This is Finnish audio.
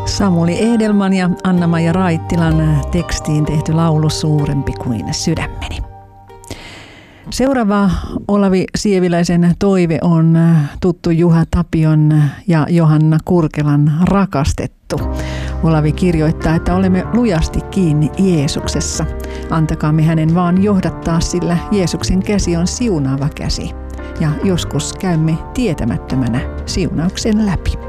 Samuli Edelman ja Anna-Maija Raittilan tekstiin tehty laulu Suurempi kuin sydämeni. Seuraava Olavi Sieviläisen toive on tuttu Juha Tapion ja Johanna Kurkelan Rakastettu. Olavi kirjoittaa, että olemme lujasti kiinni Jeesuksessa. Antakaamme hänen vaan johdattaa, sillä Jeesuksen käsi on siunaava käsi. Ja joskus käymme tietämättömänä siunauksen läpi.